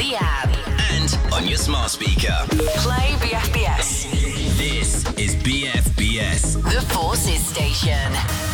the app. And on your smart speaker. Play BFBS. This is BFBS. The Forces Station.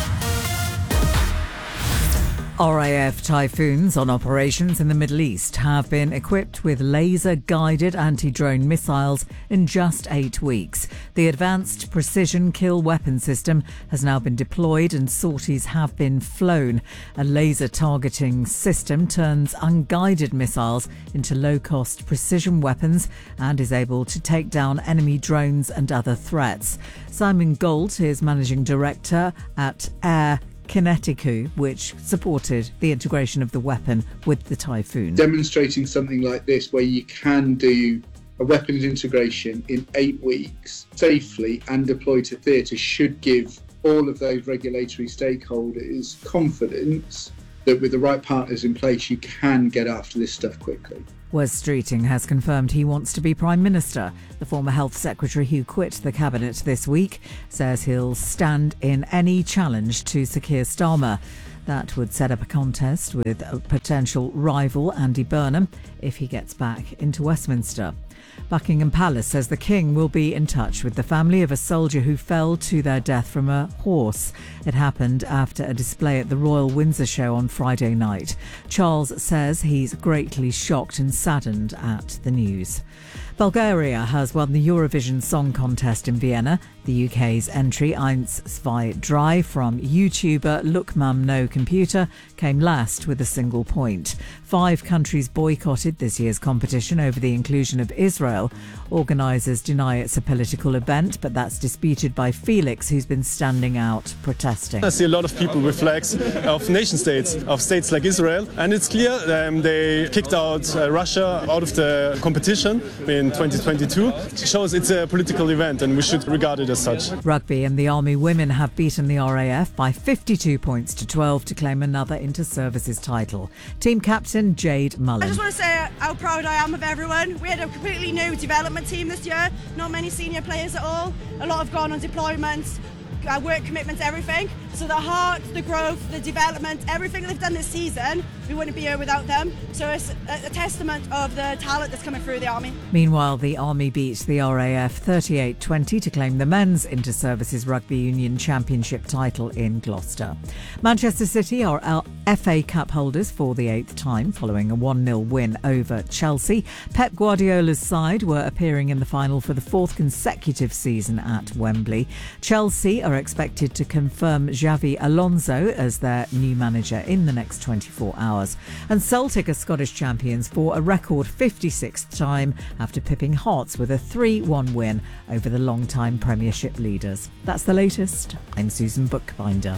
RAF Typhoons on operations in the Middle East have been equipped with laser-guided anti-drone missiles in just 8 weeks. The Advanced Precision Kill Weapon System has now been deployed and sorties have been flown. A laser targeting system turns unguided missiles into low-cost precision weapons and is able to take down enemy drones and other threats. Simon Gault is Managing Director at Air Kinetico, which supported the integration of the weapon with the Typhoon. Demonstrating something like this where you can do a weapons integration in 8 weeks safely and deploy to theatre should give all of those regulatory stakeholders confidence that with the right partners in place you can get after this stuff quickly. Wes Streeting has confirmed he wants to be Prime Minister. The former Health Secretary who quit the Cabinet this week says he'll stand in any challenge to Sir Keir Starmer. That would set up a contest with a potential rival, Andy Burnham, if he gets back into Westminster. Buckingham Palace says the King will be in touch with the family of a soldier who fell to their death from a horse. It happened after a display at the Royal Windsor Show on Friday night. Charles says he's greatly shocked and saddened at the news. Bulgaria has won the Eurovision Song Contest in Vienna. The UK's entry, Eins, Zwei, Drei, from YouTuber Look Mum No Computer, came last with a single point. 5 countries boycotted this year's competition over the inclusion of Israel. Organisers deny it's a political event, but that's disputed by Felix, who's been standing out protesting. I see a lot of people with flags of nation states, of states like Israel, and it's clear they kicked out Russia out of the competition in 2022. It shows it's a political event and we should regard it as such. Rugby and the Army women have beaten the RAF by 52 points to 12 to claim another inter-services title. Team captain Jade Mullen. I just want to say how proud I am of everyone. We had a completely new development team this year. Not many senior players at all. A lot have gone on deployments, work commitments, everything. So the heart, the growth, the development, everything they've done this season, we wouldn't be here without them. So it's a testament of the talent that's coming through the Army. Meanwhile, the Army beat the RAF 38-20 to claim the Men's Inter-Services Rugby Union Championship title in Gloucester. Manchester City are FA Cup holders for the 8th time following a 1-0 win over Chelsea. Pep Guardiola's side were appearing in the final for the 4th consecutive season at Wembley. Chelsea are expected to confirm Xavi Alonso as their new manager in the next 24 hours. And Celtic are Scottish champions for a record 56th time after pipping Hearts with a 3-1 win over the long-time Premiership leaders. That's the latest. I'm Susan Bookbinder.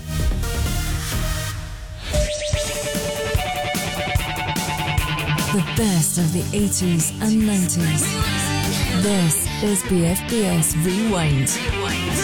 The best of the 80s and 90s. This is BFBS Rewind.